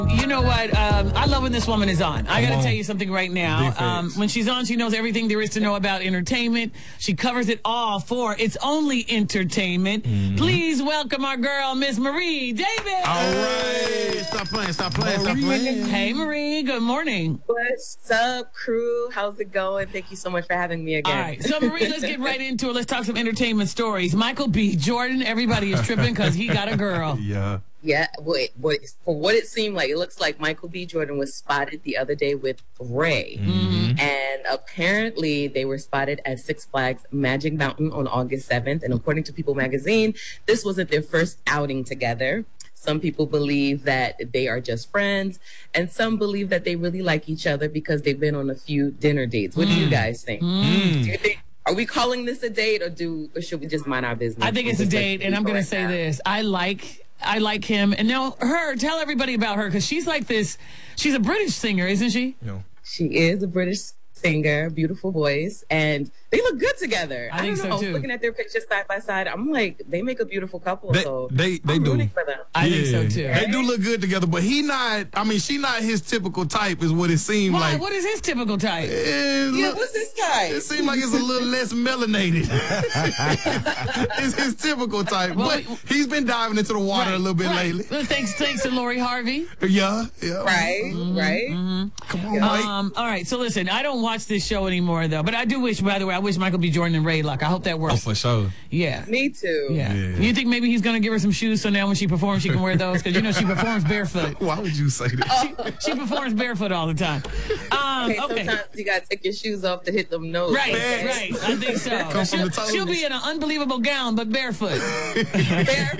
You know what? I love when this woman is on. I got to tell you something right now. Big facts. When she's on, she knows everything there is to know about entertainment. She covers it all for It's Only Entertainment. Please welcome our girl, Miss Marie Davis. All right. Stop playing. Hey, Marie. Good morning. What's up, crew? How's it going? Thank you so much for having me again. All right. So, Marie, let's get right into it. Let's talk some entertainment stories. Michael B. Jordan, everybody is tripping because he got a girl. Yeah. Yeah, for what it seemed like, it looks like Michael B. Jordan was spotted the other day with Ray. And apparently they were spotted at Six Flags Magic Mountain on August 7th. And according to People magazine, this wasn't their first outing together. Some people believe that they are just friends, and some believe that they really like each other because they've been on a few dinner dates. What do you guys think? Do you think? Are we calling this a date, or should we just mind our business? I think it's a date, and I'm going to say this. I like him. And now tell everybody about her, because she's like this. She's a British singer, isn't she? No. She is a British singer, beautiful voice, and they look good together. I think don't so, know. too. Looking at their pictures side by side, I'm like, they make a beautiful couple. They I'm do. rooting for them. I think so, too. They do look good together, but she not his typical type is what it seemed Why? like. What is his typical type? What's this guy? It seems like it's a little less melanated. It's his typical type. Well, but he's been diving into the water a little bit lately. Well, thanks to Lori Harvey. Yeah. Right. Come on, Mike. All right, so listen, I don't watch this show anymore, though. But I do wish, by the way, I wish Michael B. Jordan and Ray luck. I hope that works. For sure. Yeah. Me too. Yeah. Yeah. You think maybe he's going to give her some shoes so now when she performs, she can wear those? Because, she performs barefoot. Why would you say that? She performs barefoot all the time. Okay, Okay. sometimes you gotta take your shoes off to hit them notes. Right, Yes. right. I think so. Come from the toes. She'll be in an unbelievable gown, but barefoot.